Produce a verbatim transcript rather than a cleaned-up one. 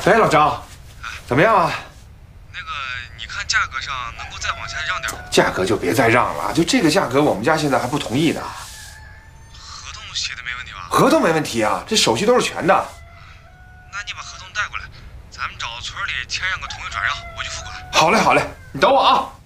哎，老张，怎么样啊？ 那个，你看价格上能够再往下让点吗？ 价格就别再让了，就这个价格，我们家现在还不同意呢。 合同写的没问题吧？ 合同没问题啊，这手续都是全的。 那你把合同带过来，咱们找村里签上个同意转让，我去付款。 好嘞，好嘞，你等我啊。